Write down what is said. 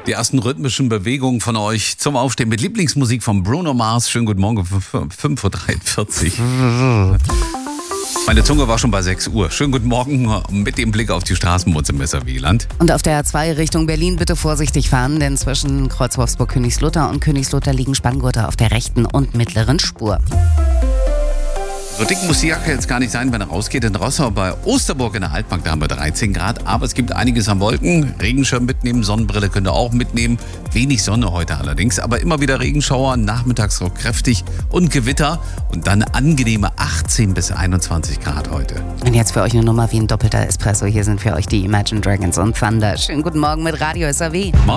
Die ersten rhythmischen Bewegungen von euch zum Aufstehen mit Lieblingsmusik von Bruno Mars. Schönen guten Morgen, 5.43 Uhr. Meine Zunge war schon bei 6 Uhr. Schönen guten Morgen mit dem Blick auf die Straßen bei uns im Messerwieland. Und auf der A2 Richtung Berlin bitte vorsichtig fahren, denn zwischen Kreuz Wolfsburg-Königslutter und Königslutter liegen Spanngurte auf der rechten und mittleren Spur. So dick muss die Jacke jetzt gar nicht sein, wenn er rausgeht. In Rossau bei Osterburg in der Altmark, da haben wir 13 Grad. Aber es gibt einiges an Wolken. Regenschirm mitnehmen, Sonnenbrille könnt ihr auch mitnehmen. Wenig Sonne heute allerdings, aber immer wieder Regenschauer, nachmittags auch kräftig und Gewitter. Und dann angenehme 18 bis 21 Grad heute. Und jetzt für euch eine Nummer wie ein doppelter Espresso. Hier sind für euch die Imagine Dragons und Thunder. Schönen guten Morgen mit Radio SAW. Morgen.